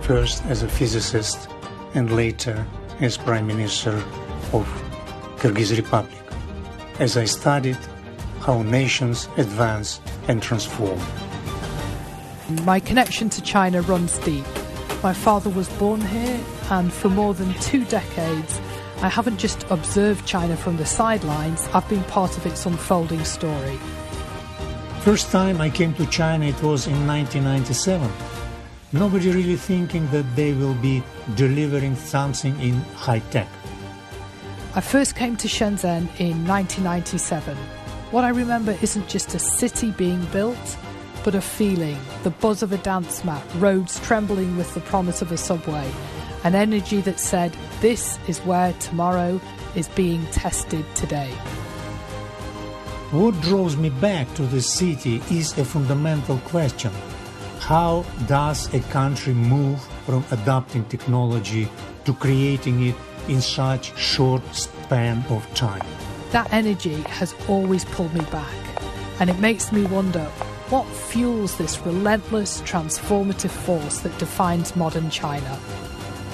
first as a physicist and later as Prime Minister of Kyrgyz Republic, as I studied how nations advance and transform. My connection to China runs deep. My father was born here, and for more than 2 decades, I haven't just observed China from the sidelines, I've been part of its unfolding story. First time I came to China, it was in 1997. Nobody really thinking that they will be delivering something in high tech. I first came to Shenzhen in 1997. What I remember isn't just a city being built, but a feeling, the buzz of a dance mat, roads trembling with the promise of a subway, an energy that said, this is where tomorrow is being tested today. What draws me back to the city is a fundamental question. How does a country move from adopting technology to creating it in such short span of time? That energy has always pulled me back, and it makes me wonder, what fuels this relentless, transformative force that defines modern China?